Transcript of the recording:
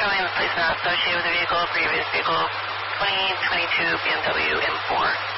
showing the place not associated with the vehicle, previous vehicle, 2022 BMW M4.